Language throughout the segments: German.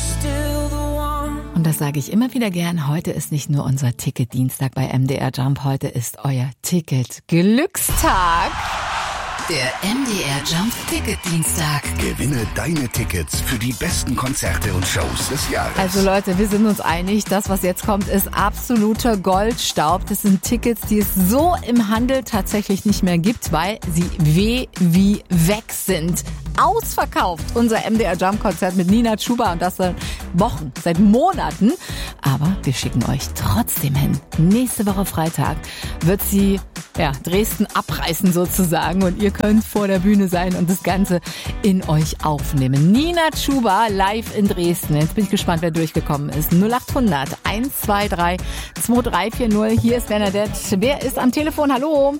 Und das sage ich immer wieder gern. Heute ist nicht nur unser Ticket-Dienstag bei MDR Jump. Heute ist euer Ticket-Glückstag. Der MDR Jump Ticket-Dienstag. Gewinne deine Tickets für die besten Konzerte und Shows des Jahres. Also Leute, wir sind uns einig, das, was jetzt kommt, ist absoluter Goldstaub. Das sind Tickets, die es so im Handel tatsächlich nicht mehr gibt, weil sie wie weg sind. Ausverkauft, unser MDR Jump-Konzert mit Nina Chuba, und das seit Wochen, seit Monaten. Aber wir schicken euch trotzdem hin. Nächste Woche Freitag wird sie Dresden abreißen sozusagen, und ihr könnt vor der Bühne sein und das Ganze in euch aufnehmen. Nina Chuba live in Dresden. Jetzt bin ich gespannt, wer durchgekommen ist. 0800 123 2340. Hier ist Bernadette. Wer ist am Telefon? Hallo?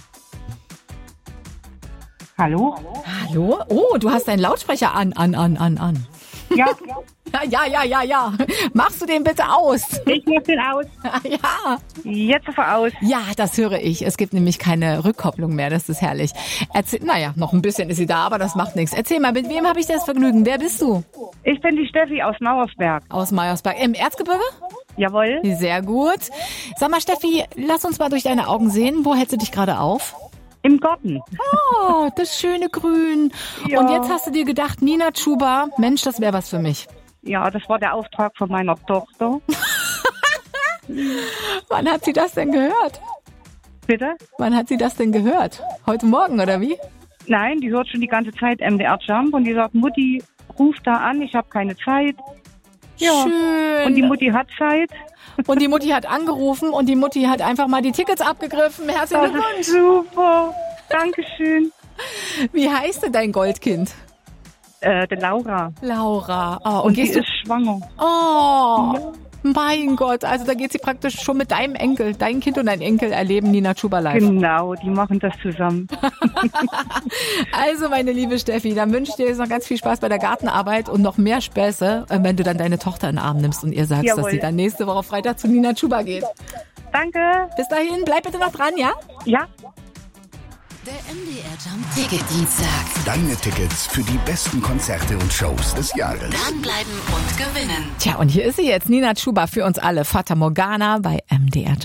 Hallo? Hallo? Oh, du hast deinen Lautsprecher an. Ja. Ja. Machst du den bitte aus? Ich mach den aus. Ja. Jetzt ist er aus. Ja, das höre ich. Es gibt nämlich keine Rückkopplung mehr. Das ist herrlich. Noch ein bisschen ist sie da, aber das macht nichts. Erzähl mal, mit wem habe ich das Vergnügen? Wer bist du? Ich bin die Steffi aus Mauersberg. Aus Mauersberg. Im Erzgebirge? Jawohl. Sehr gut. Sag mal, Steffi, lass uns mal durch deine Augen sehen. Wo hältst du dich gerade auf? Im Garten. Oh, das schöne Grün. Ja. Und jetzt hast du dir gedacht, Nina Chuba, Mensch, das wäre was für mich. Ja, das war der Auftrag von meiner Tochter. Wann hat sie das denn gehört? Bitte? Wann hat sie das denn gehört? Heute Morgen, oder wie? Nein, die hört schon die ganze Zeit MDR Jump und die sagt, Mutti, ruf da an, ich habe keine Zeit. Ja. Schön. Und die Mutti hat Zeit. Und die Mutti hat angerufen und die Mutti hat einfach mal die Tickets abgegriffen. Herzlichen Das Glückwunsch. ist super. Dankeschön. Wie heißt denn dein Goldkind? Der Laura. Laura. Oh, Und die ist schwanger. Oh, ja. Mein Gott. Also da geht sie praktisch schon mit deinem Enkel. Dein Kind und dein Enkel erleben Nina Chuba live. Genau, die machen das zusammen. Also, meine liebe Steffi, dann wünsche ich dir jetzt noch ganz viel Spaß bei der Gartenarbeit und noch mehr Späße, wenn du dann deine Tochter in den Arm nimmst und ihr sagst, Jawohl. dass sie dann nächste Woche Freitag zu Nina Chuba geht. Danke. Bis dahin, bleib bitte noch dran, ja? Ja. Der MDR Jump Ticket-Dienstag. Deine Tickets für die besten Konzerte und Shows des Jahres. Dranbleiben und gewinnen. Tja, und hier ist sie jetzt, Nina Chuba für uns alle. Fata Morgana bei MDR Jump.